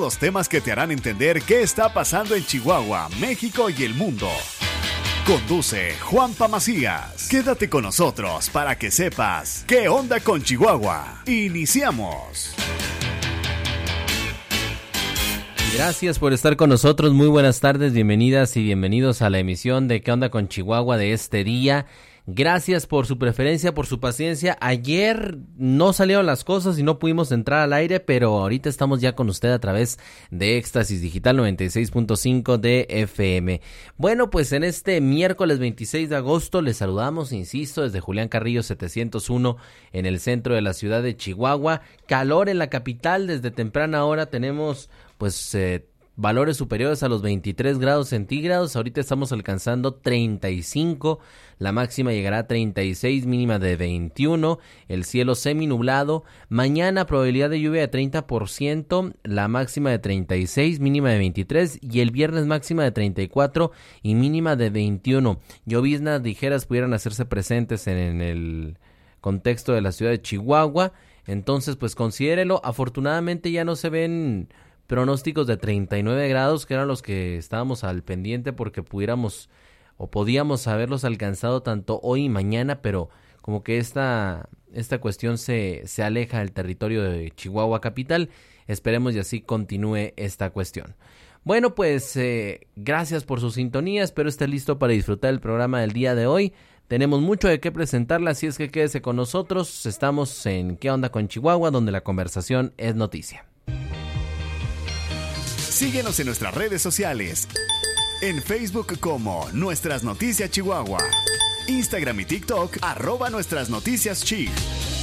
los temas que te harán entender qué está pasando en Chihuahua, México y el mundo. Conduce Juanpa Macías. Quédate con nosotros para que sepas qué onda con Chihuahua. Iniciamos. Gracias por estar con nosotros. Muy buenas tardes, bienvenidas y bienvenidos a la emisión de ¿Qué onda con Chihuahua? De este día. Gracias por su preferencia, por su paciencia. Ayer no salieron las cosas y no pudimos entrar al aire, pero ahorita estamos ya con usted a través de Éxtasis Digital 96.5 de FM. Bueno, pues en este miércoles 26 de agosto les saludamos, insisto, desde Julián Carrillo 701 en el centro de la ciudad de Chihuahua. Calor en la capital, desde temprana hora tenemos valores superiores a los 23 grados centígrados. Ahorita estamos alcanzando 35, la máxima llegará a 36, mínima de 21, el cielo seminublado. Mañana probabilidad de lluvia de 30%, la máxima de 36, mínima de 23, y el viernes máxima de 34 y mínima de 21. Lloviznas ligeras pudieran hacerse presentes en el contexto de la ciudad de Chihuahua, entonces pues considérelo. Afortunadamente ya no se ven pronósticos de 39 grados, que eran los que estábamos al pendiente porque pudiéramos o podíamos haberlos alcanzado tanto hoy y mañana, pero como que esta cuestión se aleja del territorio de Chihuahua capital. Esperemos y así continúe esta cuestión. Bueno, pues gracias por su sintonía, espero esté listo para disfrutar el programa del día de hoy. Tenemos mucho de qué presentarle, así es que quédese con nosotros. Estamos en ¿Qué onda con Chihuahua?, donde la conversación es noticia. Síguenos en nuestras redes sociales. En Facebook como Nuestras Noticias Chihuahua. Instagram y TikTok @Nuestras Noticias Chi.